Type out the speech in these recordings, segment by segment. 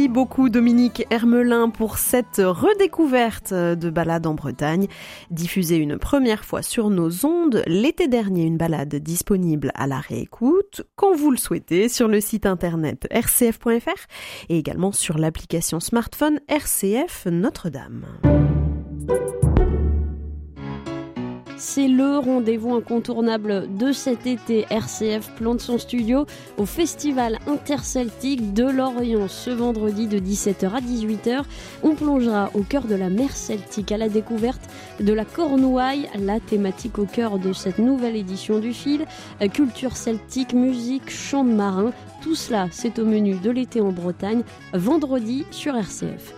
Merci beaucoup Dominique Hermelin pour cette redécouverte de balade en Bretagne. Diffusée une première fois sur nos ondes l'été dernier, une balade disponible à la réécoute quand vous le souhaitez sur le site internet rcf.fr et également sur l'application smartphone RCF Notre-Dame. C'est le rendez-vous incontournable de cet été. RCF plante son studio au Festival interceltique de Lorient. Ce vendredi de 17h à 18h, on plongera au cœur de la mer celtique à la découverte de la Cornouaille, la thématique au cœur de cette nouvelle édition du fil. Culture celtique, musique, chants de marins, tout cela c'est au menu de l'été en Bretagne, vendredi sur RCF.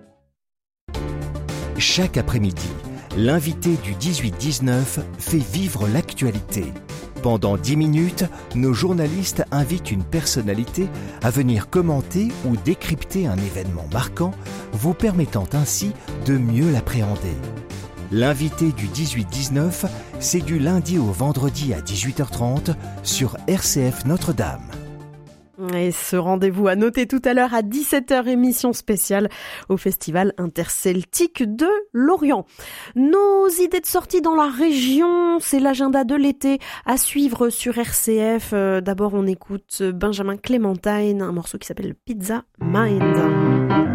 Chaque après-midi, l'invité du 18-19 fait vivre l'actualité. Pendant 10 minutes, nos journalistes invitent une personnalité à venir commenter ou décrypter un événement marquant, vous permettant ainsi de mieux l'appréhender. L'invité du 18-19, c'est du lundi au vendredi à 18h30 sur RCF Notre-Dame. Et ce rendez-vous à noter tout à l'heure à 17h, émission spéciale au Festival interceltique de Lorient. Nos idées de sortie dans la région, c'est l'agenda de l'été à suivre sur RCF. D'abord, on écoute Benjamin Clémentine, un morceau qui s'appelle Pizza Mind.